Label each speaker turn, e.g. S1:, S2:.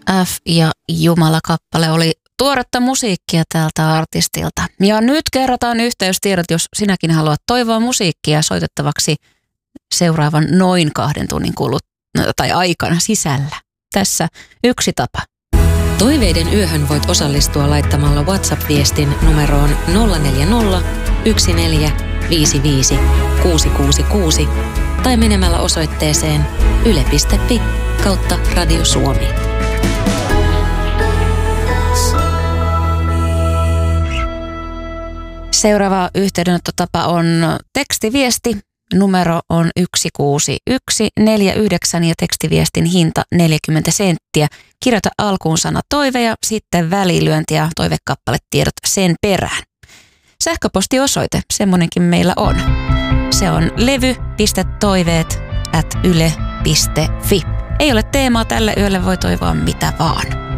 S1: F ja Jumala-kappale oli tuoretta musiikkia tältä artistilta. Ja nyt kerrotaan yhteystiedot, jos sinäkin haluat toivoa musiikkia soitettavaksi seuraavan noin 2 tunnin aikana sisällä. Tässä yksi tapa.
S2: Toiveiden yöhön voit osallistua laittamalla WhatsApp-viestin numeroon 040 1455 666 tai menemällä osoitteeseen yle.fi/Radio Suomi.
S1: Seuraava yhteydenottotapa on tekstiviesti. Numero on 16149 ja tekstiviestin hinta 40 senttiä. Kirjoita alkuun sana toive ja sitten välilyönti ja toivekappaletiedot sen perään. Sähköpostiosoite, semmonenkin meillä on. Se on levy.toiveet@yle.fi. Ei ole teemaa tälle yölle, voi toivoa mitä vaan.